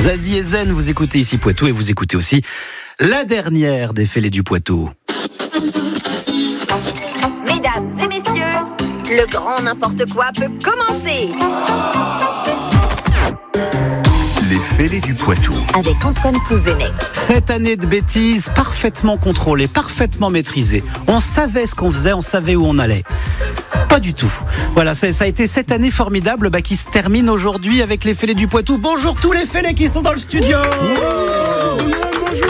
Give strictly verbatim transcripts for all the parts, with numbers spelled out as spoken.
Zazie et Zen, vous écoutez ici Poitou et vous écoutez aussi la dernière des Fêlés du Poitou. Mesdames et messieurs, le grand n'importe quoi peut commencer. Les Fêlés du Poitou. Avec Antoine Pouzenet. Cette année de bêtises parfaitement contrôlée, parfaitement maîtrisée. On savait ce qu'on faisait, on savait où on allait. Pas du tout. Voilà, ça, ça a été cette année formidable bah, qui se termine aujourd'hui avec les Fêlés du Poitou. Bonjour tous les Fêlés qui sont dans le studio. Oh, bonjour.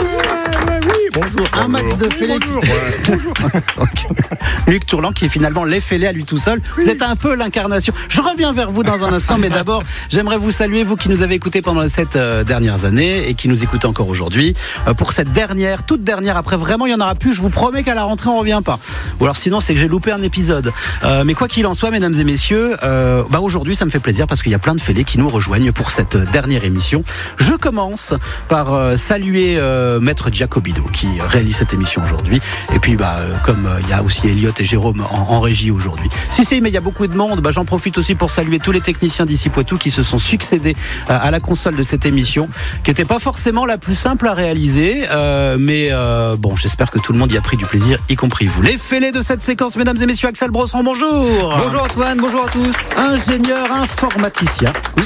Bonjour. Un max de Fêlés. Bonjour. Ouais. Bonjour. Donc, Luc Tourlan qui est finalement les Fêlés à lui tout seul. Oui. Vous êtes un peu l'incarnation. Je reviens vers vous dans un instant, mais d'abord, j'aimerais vous saluer, vous qui nous avez écoutés pendant les sept euh, dernières années et qui nous écoutez encore aujourd'hui, euh, pour cette dernière, toute dernière. Après, vraiment, il n'y en aura plus. Je vous promets qu'à la rentrée, on revient pas. Ou alors sinon, c'est que j'ai loupé un épisode. Euh, mais quoi qu'il en soit, mesdames et messieurs, euh, bah aujourd'hui, ça me fait plaisir parce qu'il y a plein de Fêlés qui nous rejoignent pour cette dernière émission. Je commence par euh, saluer euh, Maître Giacobino qui réalise cette émission aujourd'hui. Et puis, bah, euh, comme il euh, y a aussi Elliot et Jérôme en, en régie aujourd'hui. Si, si, mais il y a beaucoup de monde. Bah, j'en profite aussi pour saluer tous les techniciens d'ici Poitou qui se sont succédés euh, à la console de cette émission, qui n'était pas forcément la plus simple à réaliser. Euh, mais euh, bon, j'espère que tout le monde y a pris du plaisir, y compris vous. Les Fêlés de cette séquence, mesdames et messieurs, Axel Brosseron, bonjour. Bonjour Antoine, bonjour à tous. Ingénieur informaticien. Oui.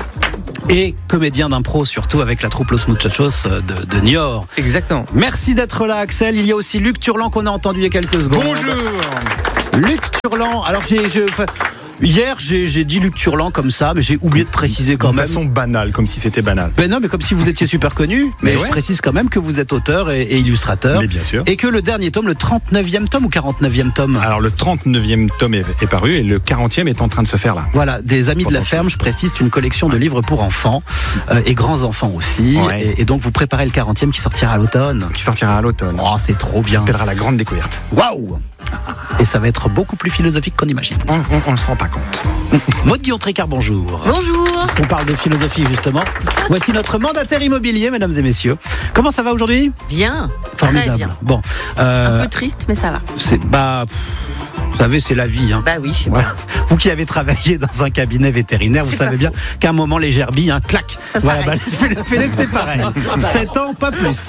Et comédien d'impro, surtout avec la troupe Los Muchachos de, de Niort. Exactement. Merci d'être là, Axel. Il y a aussi Luc Turlan qu'on a entendu il y a quelques secondes. Bonjour. Luc Turlan. Alors, j'ai, je, enfin, hier, j'ai, j'ai dit Luc Turlan comme ça, mais j'ai oublié de préciser quand de même. De façon banale, comme si c'était banal. Ben non, mais comme si vous étiez super connu. Mais, mais ouais. Je précise quand même que vous êtes auteur et, et illustrateur. Mais bien sûr. Et que le dernier tome, le trente-neuvième tome ou quarante-neuvième tome? Alors, le trente-neuvième tome est, est paru et le quarantième est en train de se faire là. Voilà, des Amis de la Ferme, je précise, c'est une collection de livres pour enfants euh, et grands enfants aussi. Ouais. Et, et donc, vous préparez le quarantième qui sortira à l'automne. Qui sortira à l'automne. Oh, c'est trop bien. Ça s'appellera La Grande Découverte. Waouh! Et ça va être beaucoup plus philosophique qu'on imagine. On ne se rend pas compte. Maud Guillon-Tricard, bonjour. Bonjour. Parce qu'on parle de philosophie, justement. Voici notre mandataire immobilier, mesdames et messieurs. Comment ça va aujourd'hui? Bien. Formidable. Très bien. Bon. Euh, Un peu triste, mais ça va. C'est, bah, pff, vous savez, c'est la vie. Hein. Bah oui, je sais voilà. pas. Vous qui avez travaillé dans un cabinet vétérinaire, C'est vous savez bien qu'à un moment, les gerbilles, hein, clac. Ça voilà, s'arrête. Bah, les Fêlés, c'est pareil. sept ans, pas plus.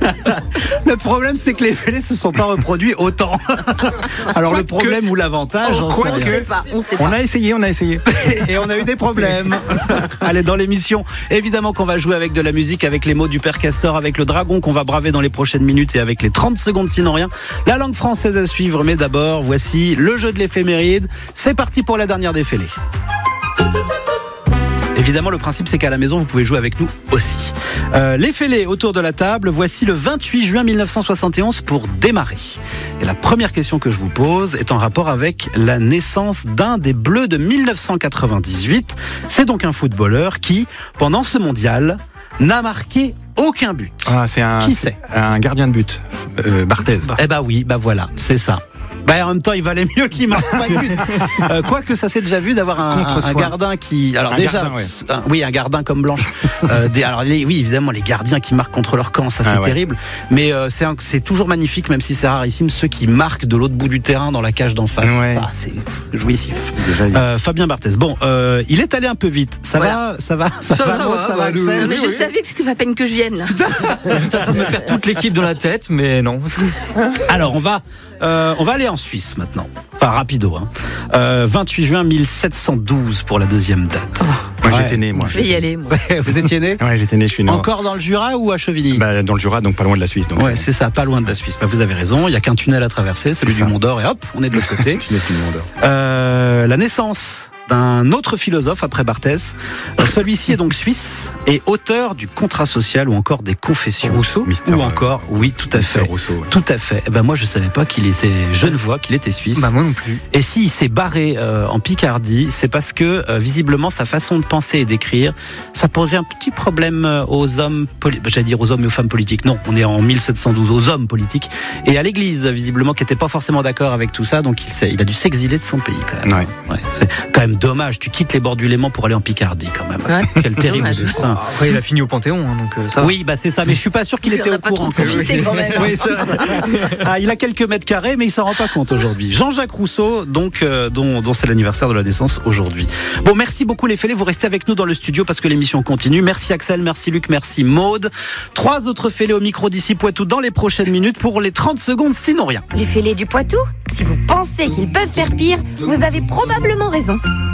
Le problème, c'est que les Fêlés se sont pas reproduits autant. Alors, quoi le problème que... ou l'avantage, oh, on ne sait pas. On sait pas. On a essayé, on a essayé. Et on a eu des problèmes. Allez, dans l'émission, évidemment qu'on va jouer avec de la musique, avec les mots du Père Castor, avec le dragon qu'on va braver dans les prochaines minutes et avec les trente secondes sinon rien. La langue française à suivre, mais d'abord, voici le jeu de l'éphéméride. C'est parti pour la dernière des Fêlés. Évidemment, le principe, c'est qu'à la maison, vous pouvez jouer avec nous aussi. Euh, les Fêlés autour de la table, voici le vingt-huit juin mille neuf cent soixante et onze pour démarrer. Et la première question que je vous pose est en rapport avec la naissance d'un des Bleus de mille neuf cent quatre-vingt-dix-huit. C'est donc un footballeur qui, pendant ce mondial, n'a marqué aucun but. Ah, c'est un, qui c'est un gardien de but, euh, Barthez. Eh ben oui, bah voilà, c'est ça. Bah, en même temps, il valait mieux qu'il marque pas de but. Euh, Quoique ça s'est déjà vu d'avoir un, un, un gardin qui, alors un déjà, gardin, ouais. un, oui, un gardin comme Blanche. euh, des, alors les, oui, évidemment, les gardiens qui marquent contre leur camp, ça c'est ah, ouais. terrible. Mais euh, c'est, un, c'est toujours magnifique, même si c'est rarissime, ceux qui marquent de l'autre bout du terrain dans la cage d'en face. Ouais. Ça, c'est jouissif. Euh, Fabien Barthez. Bon, euh, il est allé un peu vite. Ça voilà. va, ça va, ça, ça va, ça va, ça va. Non, mais je oui. savais que c'était pas peine que je vienne là. J'étais en train de me faire toute l'équipe dans la tête, mais non. Alors on va. Euh, on va aller en Suisse maintenant. Enfin, rapido. Hein. Euh, vingt-huit juin mille sept cent douze pour la deuxième date. Oh. Moi, ouais. j'étais né, moi. Je vais y aller, moi. Vous étiez né? Ouais, j'étais né, je suis né. Encore dans le Jura ou à Chevigny? Bah, dans le Jura, donc pas loin de la Suisse. Donc ouais, c'est, c'est ça, pas loin de la Suisse. Bah, vous avez raison, il n'y a qu'un tunnel à traverser, celui du Mont d'Or, et hop, on est de l'autre côté. Tunnel du Mont d'Or. Euh, la naissance d'un autre philosophe après Barthès. Celui-ci est donc suisse et auteur du Contrat social ou encore des Confessions. Rousseau, Mister Ou encore, oui, tout à Mister fait. Rousseau, ouais. Tout à fait. Eh ben moi, je savais pas qu'il était genevois, qu'il était suisse. Bah moi non plus. Et s'il s'est barré euh, en Picardie, c'est parce que euh, visiblement sa façon de penser et d'écrire, ça posait un petit problème aux hommes, poli- j'allais dire aux hommes et aux femmes politiques. Non, on est en mille sept cent douze, aux hommes politiques et à l'Église visiblement qui n'était pas forcément d'accord avec tout ça, donc il, il a dû s'exiler de son pays quand même. Ouais. Ouais, c'est quand même même dommage. Tu quittes les bords du Léman pour aller en Picardie, quand même. Ouais. Quel terrible Dommage. destin. Après, il a fini au Panthéon, hein, donc euh, ça va. Oui, bah c'est ça. Mais je suis pas sûr qu'il Il était en a au pas courant. trop profité quand même. Oui, c'est ça. Ah, il a quelques mètres carrés, mais il s'en rend pas compte aujourd'hui. Jean-Jacques Rousseau, donc, euh, dont, dont c'est l'anniversaire de la naissance aujourd'hui. Bon, merci beaucoup les fêlés. Vous restez avec nous dans le studio parce que l'émission continue. Merci Axel, merci Luc, merci Maude. Trois autres fêlés au micro d'ici Poitou dans les prochaines minutes pour les trente secondes, sinon rien. Les fêlés du Poitou? Si vous pensez qu'ils peuvent faire pire, vous avez probablement raison.